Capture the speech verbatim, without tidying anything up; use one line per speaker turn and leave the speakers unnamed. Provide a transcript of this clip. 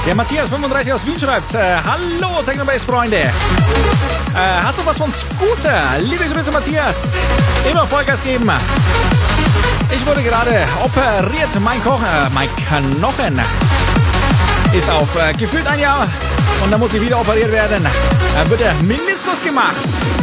Der Matthias fünfunddreißig aus Wien schreibt, äh, hallo Technobase-Freunde. Äh, hast du was von Scooter? Liebe Grüße, Matthias. Immer Vollgas geben. Ich wurde gerade operiert. Mein Knochen, äh, mein Knochen ist auf äh, gefühlt ein Jahr und dann muss ich wieder operiert werden. Dann wird der Meniskus gemacht.